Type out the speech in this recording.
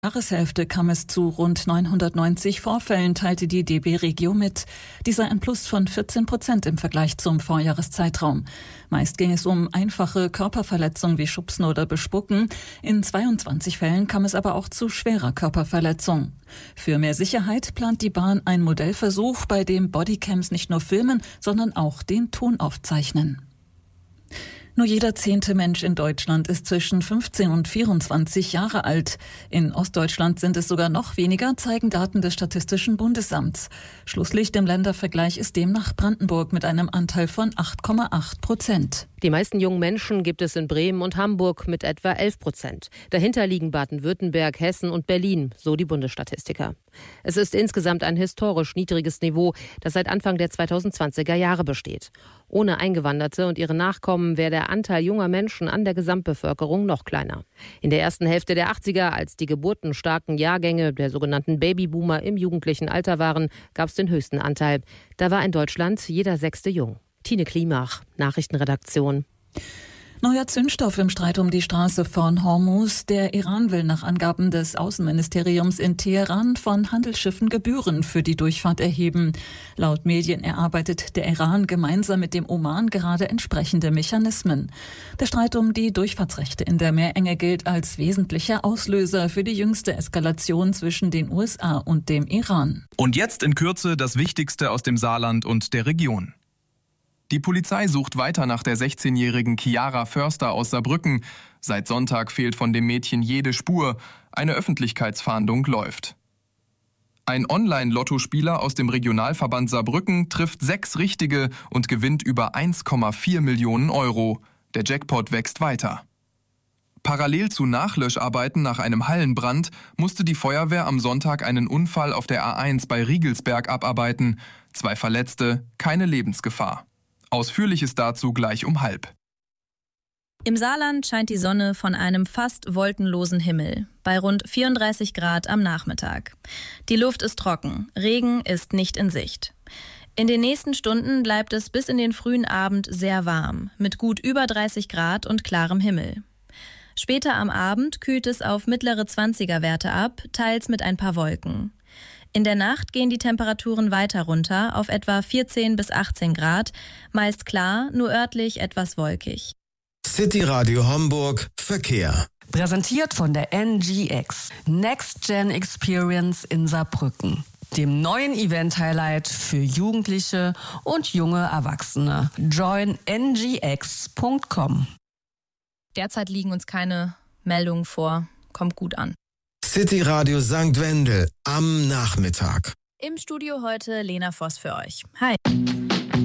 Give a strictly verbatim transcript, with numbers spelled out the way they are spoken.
Jahreshälfte kam es zu rund neunhundertneunzig Vorfällen, teilte die D B Regio mit. Dies sei ein Plus von vierzehn Prozent im Vergleich zum Vorjahreszeitraum. Meist ging es um einfache Körperverletzungen wie Schubsen oder Bespucken. In zweiundzwanzig Fällen kam es aber auch zu schwerer Körperverletzung. Für mehr Sicherheit plant die Bahn einen Modellversuch, bei dem Bodycams nicht nur filmen, sondern auch den Ton aufzeichnen. Nur jeder zehnte Mensch in Deutschland ist zwischen fünfzehn und vierundzwanzig Jahre alt. In Ostdeutschland sind es sogar noch weniger, zeigen Daten des Statistischen Bundesamts. Schlusslicht im Ländervergleich ist demnach Brandenburg mit einem Anteil von acht Komma acht Prozent. Die meisten jungen Menschen gibt es in Bremen und Hamburg mit etwa elf Prozent. Dahinter liegen Baden-Württemberg, Hessen und Berlin, so die Bundesstatistiker. Es ist insgesamt ein historisch niedriges Niveau, das seit Anfang der zweitausendzwanziger Jahre besteht. Ohne Eingewanderte und ihre Nachkommen wäre der Anteil junger Menschen an der Gesamtbevölkerung noch kleiner. In der ersten Hälfte der achtziger, als die geburtenstarken Jahrgänge der sogenannten Babyboomer im jugendlichen Alter waren, gab es den höchsten Anteil. Da war in Deutschland jeder Sechste jung. Tine Klimach, Nachrichtenredaktion. Neuer Zündstoff im Streit um die Straße von Hormuz. Der Iran will nach Angaben des Außenministeriums in Teheran von Handelsschiffen Gebühren für die Durchfahrt erheben. Laut Medien erarbeitet der Iran gemeinsam mit dem Oman gerade entsprechende Mechanismen. Der Streit um die Durchfahrtsrechte in der Meerenge gilt als wesentlicher Auslöser für die jüngste Eskalation zwischen den U S A und dem Iran. Und jetzt in Kürze das Wichtigste aus dem Saarland und der Region. Die Polizei sucht weiter nach der sechzehnjährigen Chiara Förster aus Saarbrücken. Seit Sonntag fehlt von dem Mädchen jede Spur. Eine Öffentlichkeitsfahndung läuft. Ein Online-Lottospieler aus dem Regionalverband Saarbrücken trifft sechs Richtige und gewinnt über eins Komma vier Millionen Euro. Der Jackpot wächst weiter. Parallel zu Nachlöscharbeiten nach einem Hallenbrand musste die Feuerwehr am Sonntag einen Unfall auf der A eins bei Riegelsberg abarbeiten. Zwei Verletzte, keine Lebensgefahr. Ausführliches dazu gleich um halb. Im Saarland scheint die Sonne von einem fast wolkenlosen Himmel, bei rund vierunddreißig Grad am Nachmittag. Die Luft ist trocken, Regen ist nicht in Sicht. In den nächsten Stunden bleibt es bis in den frühen Abend sehr warm, mit gut über dreißig Grad und klarem Himmel. Später am Abend kühlt es auf mittlere zwanziger-Werte ab, teils mit ein paar Wolken. In der Nacht gehen die Temperaturen weiter runter auf etwa vierzehn bis achtzehn Grad, meist klar, nur örtlich etwas wolkig. City Radio Hamburg Verkehr. Präsentiert von der N G X, Next Gen Experience in Saarbrücken, dem neuen Event-Highlight für Jugendliche und junge Erwachsene. join n g x punkt com. Derzeit liegen uns keine Meldungen vor. Kommt gut an. City Radio Sankt Wendel am Nachmittag. Im Studio heute Lena Voss für euch. Hi.